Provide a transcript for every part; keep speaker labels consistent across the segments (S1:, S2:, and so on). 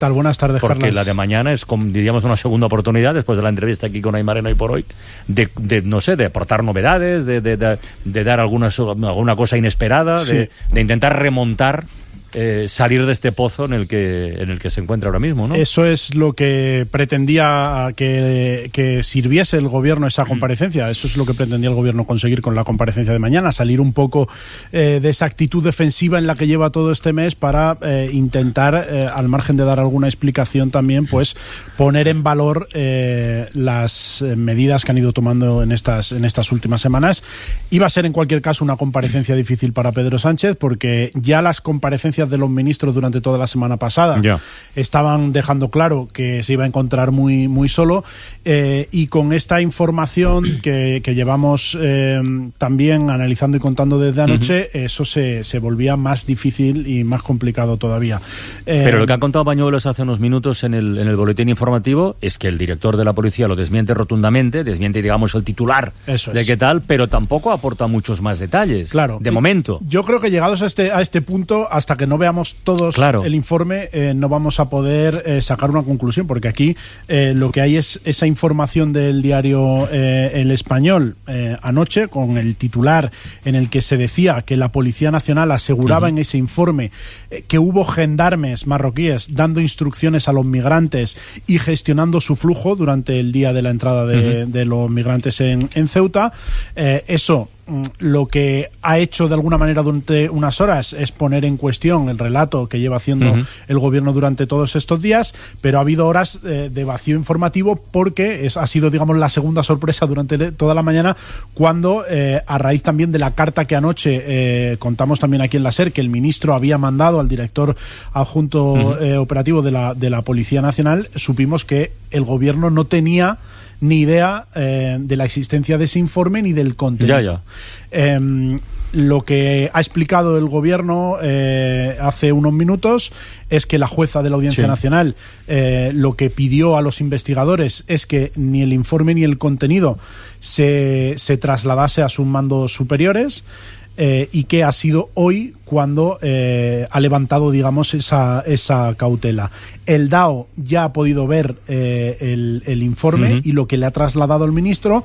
S1: tal? Buenas tardes,
S2: porque
S1: Carlas.
S2: La de mañana es, diríamos, una segunda oportunidad, después de la entrevista aquí con Aymar en Hoy por Hoy, de aportar novedades, de dar alguna cosa inesperada,
S1: sí,
S2: de intentar remontar, salir de este pozo en el que se encuentra ahora mismo, ¿no?
S1: Eso es lo que pretendía que sirviese el gobierno esa comparecencia. Eso es lo que pretendía el gobierno conseguir con la comparecencia de mañana, salir un poco de esa actitud defensiva en la que lleva todo este mes para intentar, al margen de dar alguna explicación también, pues poner en valor las medidas que han ido tomando en estas últimas semanas. Iba a ser en cualquier caso una comparecencia difícil para Pedro Sánchez, porque ya las comparecencias de los ministros durante toda la semana pasada estaban dejando claro que se iba a encontrar muy, muy solo, y con esta información que llevamos también analizando y contando desde anoche, eso se volvía más difícil y más complicado todavía.
S2: Pero lo que ha contado Bañuelos hace unos minutos en el boletín informativo es que el director de la policía lo desmiente rotundamente, desmiente, digamos, el titular de qué tal, pero tampoco aporta muchos más detalles,
S1: claro,
S2: de momento.
S1: Yo creo que llegados a este punto, hasta que no veamos todos el informe, no vamos a poder sacar una conclusión, porque aquí lo que hay es esa información del diario El Español anoche, con el titular en el que se decía que la Policía Nacional aseguraba en ese informe que hubo gendarmes marroquíes dando instrucciones a los migrantes y gestionando su flujo durante el día de la entrada de los migrantes en Ceuta. Eso lo que ha hecho de alguna manera durante unas horas es poner en cuestión el relato que lleva haciendo el gobierno durante todos estos días, pero ha habido horas de vacío informativo, porque ha sido, digamos, la segunda sorpresa durante toda la mañana, cuando a raíz también de la carta que anoche contamos también aquí en la SER, que el ministro había mandado al director adjunto operativo de la Policía Nacional, supimos que el gobierno no tenía ni idea de la existencia de ese informe ni del contenido. Lo que ha explicado el gobierno hace unos minutos es que la jueza de la Audiencia Nacional lo que pidió a los investigadores es que ni el informe ni el contenido se trasladase a sus mandos superiores, y que ha sido hoy cuando ha levantado, digamos, esa cautela. El DAO ya ha podido ver el informe y lo que le ha trasladado al ministro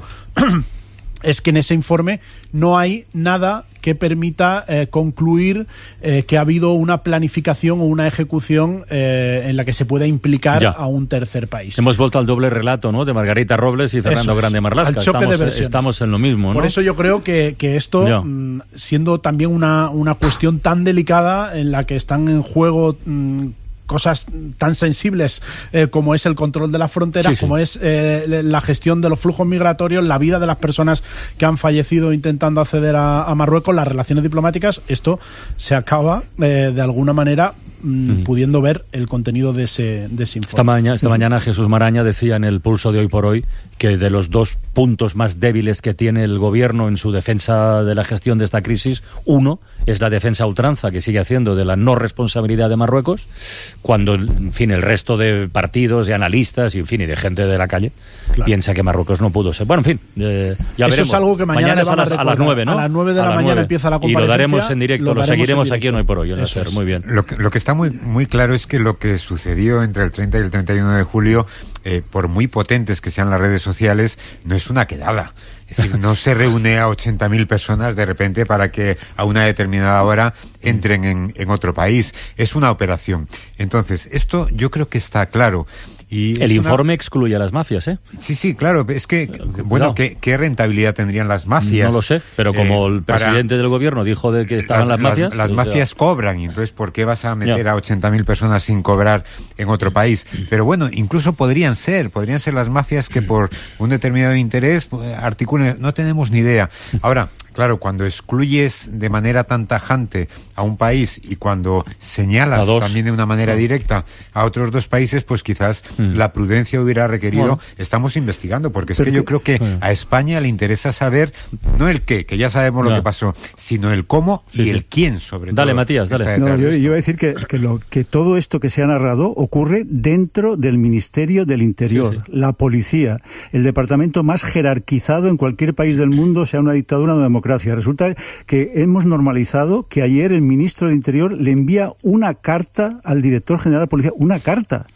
S1: es que en ese informe no hay nada que permita concluir que ha habido una planificación o una ejecución en la que se pueda implicar a un tercer país.
S2: Hemos vuelto al doble relato, ¿no?, de Margarita Robles y Fernando Grande Marlaska.
S1: Al choque de versiones.
S2: Estamos en lo mismo, ¿no?
S1: Por eso yo creo que esto, siendo también una cuestión tan delicada en la que están en juego cosas tan sensibles como es el control de las fronteras, como es la gestión de los flujos migratorios, la vida de las personas que han fallecido intentando acceder a Marruecos, las relaciones diplomáticas, esto se acaba de alguna manera pudiendo ver el contenido de ese informe.
S2: Esta mañana Jesús Maraña decía en el Pulso de Hoy por Hoy que de los dos puntos más débiles que tiene el gobierno en su defensa de la gestión de esta crisis, uno es la defensa a ultranza que sigue haciendo de la no responsabilidad de Marruecos, cuando, en fin, el resto de partidos, de analistas y, en fin, y de gente de la calle piensa que Marruecos no pudo ser. Bueno, en fin, ya veremos.
S1: Eso es algo que mañana
S2: es a las 9, ¿no?
S1: A las 9 de la mañana empieza la comparecencia.
S2: Y lo daremos en directo, lo seguiremos aquí en Hoy por Hoy, en la SER. Muy bien.
S3: Lo que está muy claro es que lo que sucedió entre el 30 y el 31 de julio, por muy potentes que sean las redes sociales, no es una quedada. Es decir, no se reúne a 80.000 personas de repente para que a una determinada hora entren en otro país. Es una operación. Entonces, esto yo creo que está claro. Y
S2: el informe excluye a las mafias, ¿eh?
S3: Sí, claro. Es que, bueno, ¿qué rentabilidad tendrían las mafias?
S2: No lo sé, pero como el presidente del gobierno dijo de que estaban las mafias...
S3: Las mafias cobran, y entonces, ¿por qué vas a meter a 80.000 personas sin cobrar en otro país? Pero bueno, incluso podrían ser las mafias que por un determinado interés articulen... No tenemos ni idea. Ahora, claro, cuando excluyes de manera tan tajante a un país y cuando señalas también de una manera directa a otros dos países, pues quizás la prudencia hubiera requerido, estamos investigando, porque es que yo creo que a España le interesa saber no el qué, que ya sabemos lo que pasó, sino el cómo y el quién, sobre todo.
S2: Dale, Matías, dale.
S4: No, yo iba a decir que todo esto que se ha narrado ocurre dentro del Ministerio del Interior, la policía, el departamento más jerarquizado en cualquier país del mundo, sea una dictadura o una democracia. Resulta que hemos normalizado que ayer el ministro del Interior le envía una carta al director general de la policía, una carta.